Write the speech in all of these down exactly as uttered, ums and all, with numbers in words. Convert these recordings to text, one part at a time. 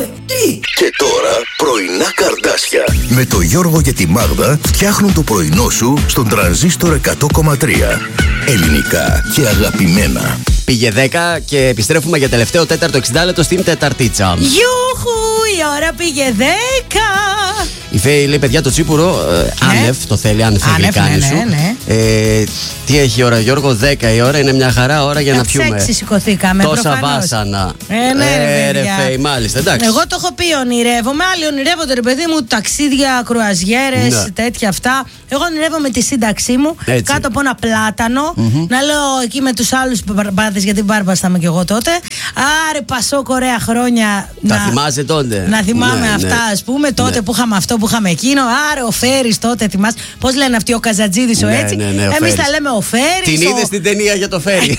Τι! Και τώρα πρωινά καρδάσια με το Γιώργο και τη Μάγδα φτιάχνουν το πρωινό σου στον Τρανζίστορ εκατό κόμμα τρία. Ελληνικά και αγαπημένα. Πήγε δέκα και επιστρέφουμε για τελευταίο τέταρτο εξήντα λεπτό στην Τεταρτίτσα. Γιούχου, η ώρα πήγε δέκα. Η Φέη λέει: παιδιά, το τσίπουρο ε, Ναι. άνευ, το θέλει, άνευ η Άνευ, γλυκάνη ναι, σου. ναι, ναι. Ε, τι έχει η ώρα, Γιώργο? δέκα η ώρα, είναι μια χαρά ώρα για να πιούμε. Έξι σηκωθήκαμε. Τόσα προφανώς. βάσανα. Ε, ναι, ρε, ε, ρε παιδιά. Φέη, μάλιστα, εντάξει. Εγώ το έχω πει, ονειρεύομαι. Άλλοι ονειρεύονται, ρε παιδί μου, ταξίδια, κρουαζιέρες, Ναι. τέτοια αυτά. Εγώ ονειρεύομαι τη σύνταξή μου Έτσι. κάτω από ένα πλάτανο. Mm-hmm. Να λέω εκεί με τους άλλους μπάρμπαδες, γιατί μπάρμπαστα είμαι κι εγώ τότε. Άρε, Πασόκ, ωραία χρόνια. Τα να... θυμάσαι τότε? Να θυμάμαι Ναι, αυτά, ναι. ας πούμε, τότε Ναι. που είχαμε αυτό, που είχαμε εκείνο. Άρε, ο Φέρης τότε, θυμάσαι. Πώς λένε αυτοί, ο Καζατζίδης, ο Ναι, έτσι. ναι, ναι, ο Εμείς Φέρης. τα λέμε ο Φέρης. Την ο... είδε στην ταινία για το Φέρι?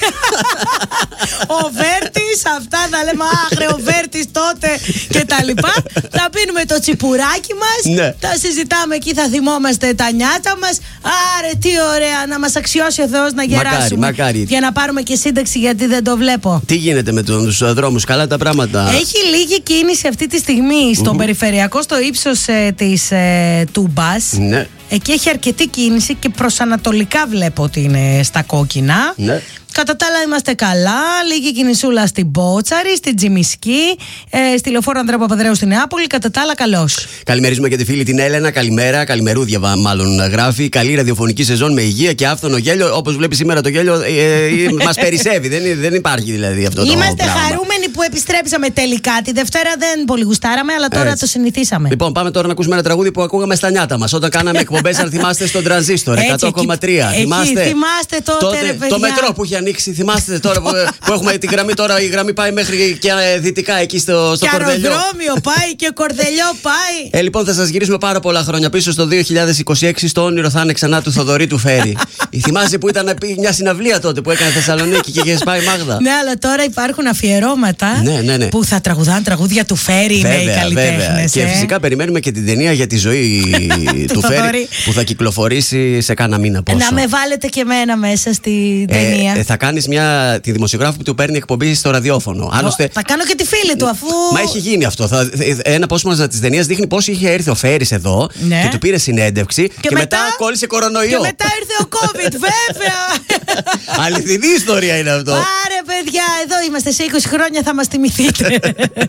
ο Βέρτης, αυτά θα λέμε. Άχρε, ο Βέρτης τότε και τα λοιπά. Θα πίνουμε το τσιπουράκι μας. Ναι. Θα συζητάμε εκεί, θα θυμόμαστε τα νιάτα μας. Άρε, τι ωραία, να μας αξιώσει ο Θεός να γεράσουμε. μακάρι. Για να πάρουμε και σύνταξη, γιατί δεν το βλέπω. Τι γίνεται με τους δρόμους, καλά τα πράγματα? Έχει λίγη κίνηση αυτή τη στιγμή στον mm-hmm. περιφερειακό, στο ύψος ε, της ε, Τούμπας. Ναι. Εκεί έχει αρκετή κίνηση και προς ανατολικά βλέπω ότι είναι στα κόκκινα. Ναι. Κατά τα άλλα είμαστε καλά. Λίγη κινησούλα στην Μπότσαρη, στην Τζιμισκή, ε, στη Λεωφόρο Ανδρέα Παπανδρέου στην Νεάπολη. Κατά τα άλλα, καλώς. Καλημερίζουμε και τη φίλη την Έλενα. Καλημέρα, καλημερούδια μάλλον γράφει. Καλή ραδιοφωνική σεζόν με υγεία και άφθονο γέλιο. Όπως βλέπει σήμερα το γέλιο ε, ε, μας περισσεύει. δεν, δεν υπάρχει δηλαδή αυτό το Είμαστε πράγμα. χαρούμενοι που επιστρέψαμε τελικά. Τη Δευτέρα δεν πολύ γουστάραμε, αλλά τώρα Έτσι. το συνηθίσαμε. Λοιπόν, πάμε τώρα να ακούσουμε ένα τραγούδι που ακούγαμε στα νιάτα μας όταν κάναμε εκπομπές. Αν θυμάστε, στον Τρανζίστορ εκατό κόμμα τρία. Θυμάστε, θυμάστε τότε, τότε ρε, παιδιά. το μετρό που είχε ανοίξει. Θυμάστε τώρα που, που έχουμε τη γραμμή τώρα. Η γραμμή πάει μέχρι και ε, δυτικά εκεί στο, στο και Κορδελιό. αεροδρόμιο πάει και Κορδελιό πάει. Ε, λοιπόν, θα σας γυρίσουμε πάρα πολλά χρόνια πίσω στο δύο χιλιάδες είκοσι έξι. Στο όνειρο θα είναι ξανά του Θοδωρή του Φέρι. Θυμάσαι που ήταν μια συναυλία τότε που έκανε Θεσσαλονίκη και είχε πάει, Μάγδα? Ναι, αλλά τώρα υπάρχουν αφιερώματα ναι, ναι, ναι. που θα τραγουδάνε τραγούδια του Φέρι, είναι οι καλλιτέχνες. Και ε. φυσικά περιμένουμε και την ταινία για τη ζωή του Φέρι που θα κυκλοφορήσει σε κάνα μήνα πόσο. Να με βάλετε και εμένα μέσα στην ταινία. Ε, ε, θα κάνεις μια, τη δημοσιογράφο που του παίρνει εκπομπή στο ραδιόφωνο. Άλλωστε, θα κάνω και τη φίλη του, αφού. Μα έχει γίνει αυτό. Θα, ένα πόσημα τη ταινία δείχνει πώς είχε έρθει ο Φέρις εδώ, ναι, και του πήρε συνέντευξη. Και, και μετά, μετά κόλλησε κορονοϊό. Και μετά ήρθε ο COVID, βέβαια. Αληθινή ιστορία είναι αυτό. Άρε, παιδιά, εδώ είμαστε σε είκοσι χρόνια, θα μας θυμηθείτε.